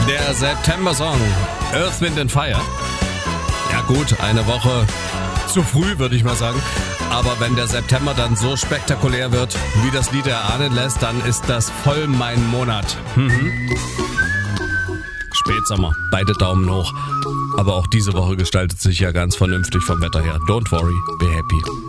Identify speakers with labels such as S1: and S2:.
S1: Der September-Song Earth, Wind and Fire. Ja gut, eine Woche zu früh, würde ich mal sagen. Aber wenn der September dann so spektakulär wird, wie das Lied erahnen lässt, dann ist das voll mein Monat. Spätsommer, beide Daumen hoch. Aber auch diese Woche gestaltet sich ja ganz vernünftig vom Wetter her. Don't worry, be happy.